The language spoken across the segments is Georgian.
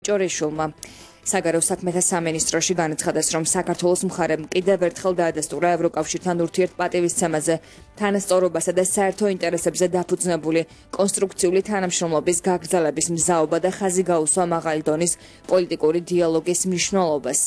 ჭორიშვილმა. საგარეო საქმეთა სამინისტროში განაცხადეს, რომ საქართველოს მხარემ კიდევ ერთხელ დაადასტურა ევროკავშირთან ურთიერთპატივისცემაზე, თანასწორობასა და საერთო ინტერესებზე დაფუძნებული კონსტრუქციული თანამშრომლობის გაგრძელების მზაობა და ხაზი გაუსვა მაღალი დონის პოლიტიკური დიალოგის მნიშვნელობას.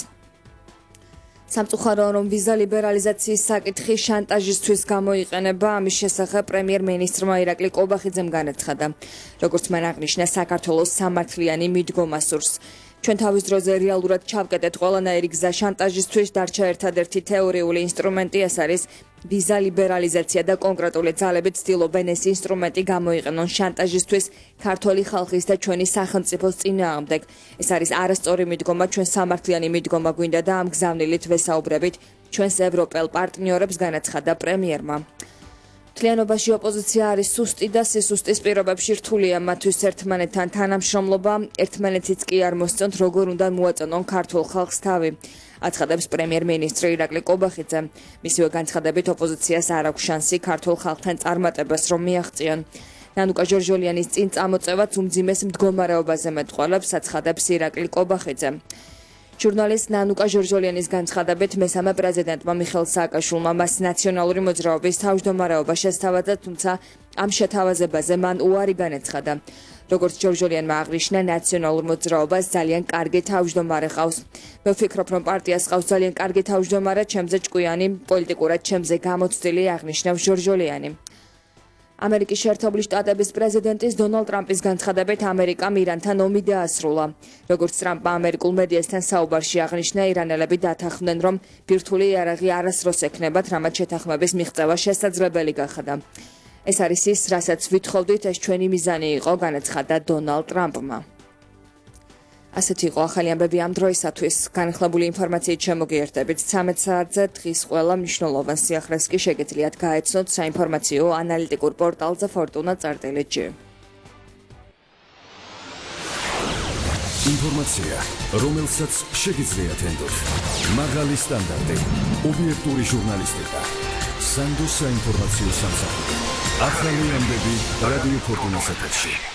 სამწუხაროა, რომ ვიზა ლიბერალიზაციის საკითხი შანტაჟისთვის გამოიყენება, ამის შესახებ პრემიერ-მინისტრმა ირაკლი კობახიძემ განაცხადა. როგორც მან აღნიშნა, საქართველოს სამართლიანი მიდგომა სურს. ჩვენ თავის დროზე რეალურად ჩავკეტეთ ყველანაირი გზა შანტაჟისთვის, დარჩა ერთადერთი თეორიული ინსტრუმენტი, ეს არის ვიზა ლიბერალიზაცია და კონკრეტული ძალები ცდილობენ ეს ინსტრუმენტი გამოიყენონ შანტაჟისთვის ქართული ხალხის და ჩვენი სახელმწიფოს წინააღმდეგ. ეს არის არასწორი მიდგომა, ჩვენ სამართლიანი მიდგომა გვინდა და ამ გზავნილით ვესაუბრებით ჩვენს ევროპელ პარტნიორებს, განაცხადა პრემიერმა. მთლიანობაში ოპოზიცია არის სუსტი და სისუსტის პირობებში რთულია მათთვის ერთმანეთთან თანამშრომლობა, ერთმანეთიც კი არ მოსწონთ, როგორ უნდა მოაწონონ ქართულ ხალხს თავი. აცხადებს პრემიერ-მინისტრი ირაკლი კობახიძე. მისივე განცხადებით ოპოზიციას არ აქვს შანსი ქართულ ხალხთან წარმატებას რომ მიაღწიონ. ნანუკა ჟორჟოლიანის წინ წამოწევაც უმძიმეს მდგომარეობაზე მეტყველებს, აცხადებს ირაკლი კობახიძე. ჟურნალისტ ნანუკა ჟორჟოლიანის განცხადებით მესამე პრეზიდენტმა მიხეილ სააკაშვილმა მას ნაციონალური მოძრაობის თავმჯდომარეობა შესთავაზა, თუმცა ამ შეთავაზებაზე მან უარი განაცხადა. როგორც ჟორჟოლიანმა აღნიშნა, ნაციონალურ მოძრაობას ძალიან კარგი თავმჯდომარე ყავს. მე ვფიქრობ, რომ პარტიას ყავს ძალიან კარგი თავმჯდომარე, ჩემზე ჭკვიანი, პოლიტიკურად ჩემზე გამოცდილი, აღნიშნავს ჟორჟოლიანი. ამერიკის შეერთებული შტატების პრეზიდენტის დონალდ ტრამპის განცხადებით, ამერიკამ ირანთან ომი დაასრულა. როგორც ტრამპმა ამერიკულ მედიასთან საუბარში აღნიშნა, ირანელები დათანხმდნენ, რომ ბირთვული იარაღი არასდროს ექნებათ, რამაც შეთანხმების მიღწევა შესაძლებელი გახადა. ეს არის ის, რასაც ვითხოვდით, ეს ჩვენი მიზანი იყო, განაცხადა დონალდ ტრამპმა. ასეთი იყო ახალი ამბები ამ დროისათვის. განხილებული ინფორმაციით შემოგიერთებით 13 საათზე, დღის ყველა მნიშვნელოვან სიახლეს კი შეგიძლიათ გაეცნოთ საინფორმაციო ანალიტიკურ პორტალზე fortuna.gr. ინფორმაცია, რომელსაც შეგიძლიათ ენდოთ. მაღალი სტანდარტი, ობიექტური ჟურნალისტიკა. სანდოს საინფორმაციო სამსახური. ახალი ამბები რადიო ფორტუნას ეთერში.